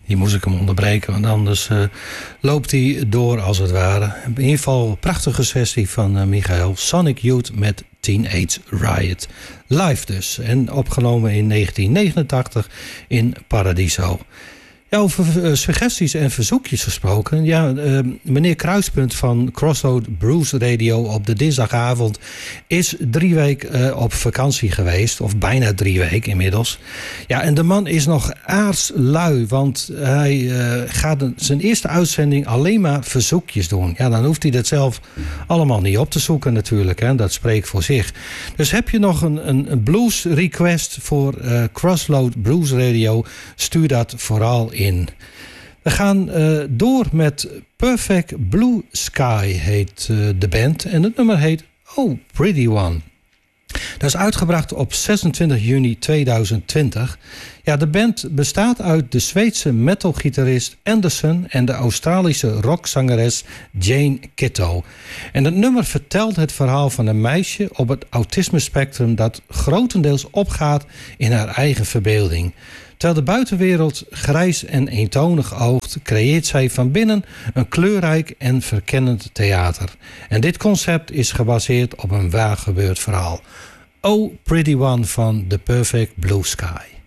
Hier moest ik hem onderbreken, want anders loopt hij door als het ware. In ieder geval prachtige sessie van Michael. Sonic Youth met Teenage Riot. Live dus. En opgenomen in 1989 in Paradiso. Ja, over suggesties en verzoekjes gesproken. Ja, meneer Kruispunt van Crossroad Blues Radio op de dinsdagavond is 3 weken op vakantie geweest. Of bijna 3 weken inmiddels. Ja, en de man is nog aardslui. Want hij gaat zijn eerste uitzending alleen maar verzoekjes doen. Ja, dan hoeft hij dat zelf allemaal niet op te zoeken natuurlijk. Hè. Dat spreekt voor zich. Dus heb je nog een blues request voor Crossroad Blues Radio? Stuur dat vooral in. We gaan door met Perfect Blue Sky heet de band. En het nummer heet Oh Pretty One. Dat is uitgebracht op 26 juni 2020. Ja, de band bestaat uit de Zweedse metalgitarist Anderson en de Australische rockzangeres Jane Kitto. En het nummer vertelt het verhaal van een meisje op het autismespectrum dat grotendeels opgaat in haar eigen verbeelding. Terwijl de buitenwereld grijs en eentonig oogt, creëert zij van binnen een kleurrijk en verkennend theater. En dit concept is gebaseerd op een waar gebeurd verhaal. Oh Pretty One van The Perfect Blue Sky.